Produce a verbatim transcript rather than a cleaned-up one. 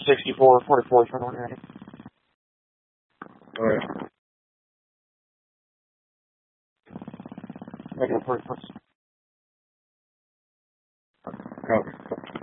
sixty-four forty-four for one ready. Alright. Making a forty-four. Copy.